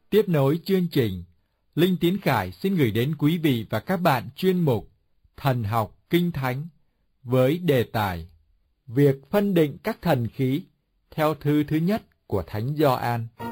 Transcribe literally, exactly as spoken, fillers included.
Tiếp nối chương trình, Linh Tiến Khải xin gửi đến quý vị và các bạn chuyên mục Thần học Kinh Thánh với đề tài Việc phân định các thần khí theo thư thứ nhất của Thánh Gioan.